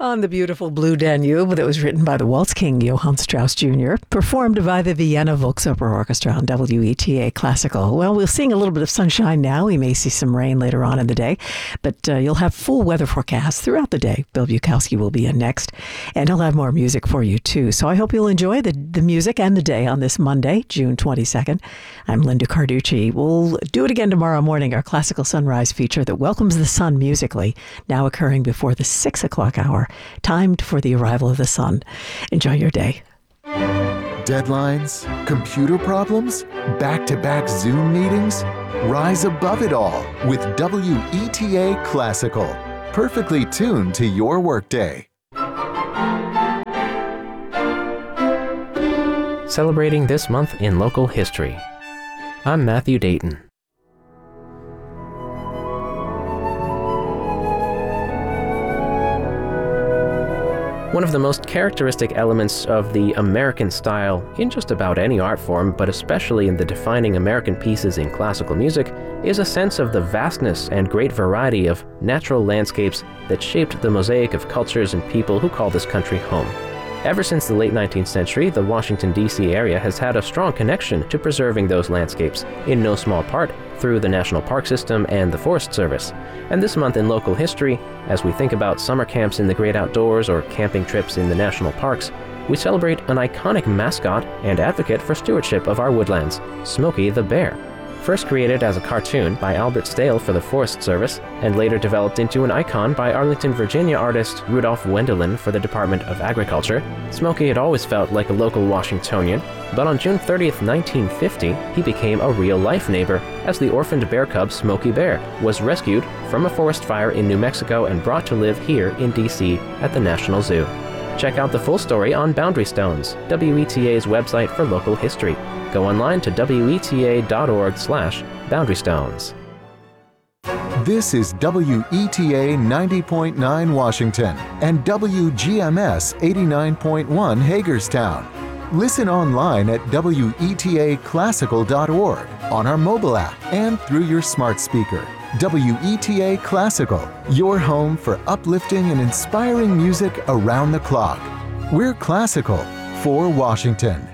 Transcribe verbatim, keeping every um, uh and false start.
On the beautiful Blue Danube that was written by the Waltz King Johann Strauss Junior, performed by the Vienna Volksoper Orchestra on W E T A Classical. Well, we're seeing a little bit of sunshine now. We may see some rain later on in the day, but uh, you'll have full weather forecasts throughout the day. Bill Bukowski will be in next, and he'll have more music for you, too. So I hope you'll enjoy the, the music and the day on this Monday, June twenty-second. I'm Linda Carducci. We'll do it again tomorrow morning, our Classical Sunrise feature that welcomes the sun musically, now occurring before the six o'clock hour. Timed for the arrival of the sun. Enjoy your day. Deadlines? Computer problems? Back-to-back Zoom meetings? Rise above it all with W E T A Classical. Perfectly tuned to your workday. Celebrating this month in local history. I'm Matthew Dayton. One of the most characteristic elements of the American style in just about any art form, but especially in the defining American pieces in classical music, is a sense of the vastness and great variety of natural landscapes that shaped the mosaic of cultures and people who call this country home. Ever since the late nineteenth century, the Washington, D C area has had a strong connection to preserving those landscapes, in no small part through the National Park System and the Forest Service. And this month in local history, as we think about summer camps in the great outdoors or camping trips in the national parks, we celebrate an iconic mascot and advocate for stewardship of our woodlands, Smokey the Bear. First created as a cartoon by Albert Stale for the Forest Service, and later developed into an icon by Arlington, Virginia artist Rudolph Wendelin for the Department of Agriculture, Smokey had always felt like a local Washingtonian, but on June thirtieth, nineteen fifty, he became a real-life neighbor as the orphaned bear cub Smokey Bear was rescued from a forest fire in New Mexico and brought to live here in D C at the National Zoo. Check out the full story on Boundary Stones, W E T A's website for local history. Go online to W E T A dot org slash Boundary Stones. This is W E T A ninety point nine Washington and W G M S eighty-nine point one Hagerstown. Listen online at W E T A classical dot org, on our mobile app, and through your smart speaker. W E T A Classical, your home for uplifting and inspiring music around the clock. We're classical for Washington.